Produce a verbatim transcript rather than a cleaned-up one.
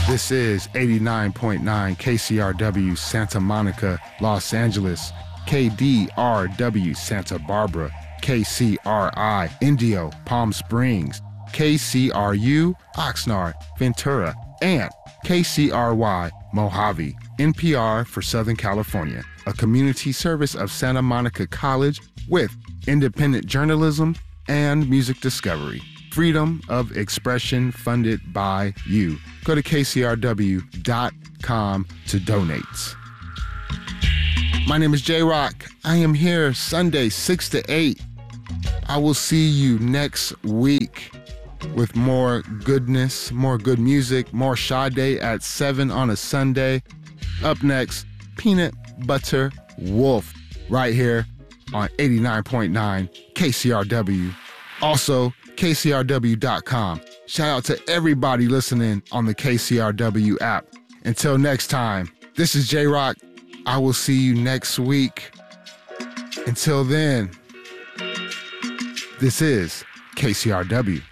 This is eighty-nine point nine K C R W Santa Monica, Los Angeles, K D R W Santa Barbara, K C R I Indio, Palm Springs, K C R U Oxnard, Ventura, and K C R Y Mojave, N P R for Southern California, a community service of Santa Monica College with independent journalism and music discovery. Freedom of expression funded by you. Go to K C R W dot com to donate. My name is J-Rock. I am here Sunday, six to eight. I will see you next week with more goodness, more good music, more Sade at seven on a Sunday. Up next, Peanut Butter Wolf, right here on eighty-nine point nine K C R W. Also, K C R W dot com. Shout out to everybody listening on the K C R W app. Until next time, this is J-Rock. I will see you next week. Until then, this is K C R W.